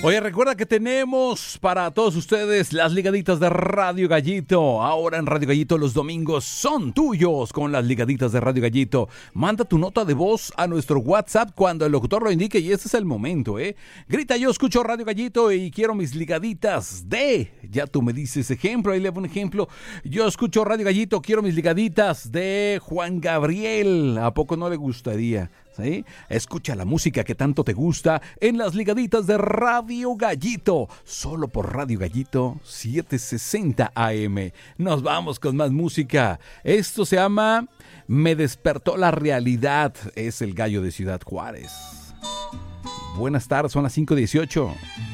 Oye, recuerda que tenemos para todos ustedes las ligaditas de Radio Gallito. Ahora en Radio Gallito los domingos son tuyos con las ligaditas de Radio Gallito. Manda tu nota de voz a nuestro WhatsApp cuando el locutor lo indique y este es el momento, ¿eh? Grita, yo escucho Radio Gallito y quiero mis ligaditas de... Ya tú me dices ejemplo, ahí le pongo un ejemplo. Yo escucho Radio Gallito, quiero mis ligaditas de Juan Gabriel. ¿A poco no le gustaría? ¿Sí? Escucha la música que tanto te gusta en las ligaditas de Radio Gallito, solo por Radio Gallito 760 AM. Nos vamos con más música. Esto se llama Me despertó la realidad. Es el Gallo de Ciudad Juárez. Buenas tardes, son las 5:18.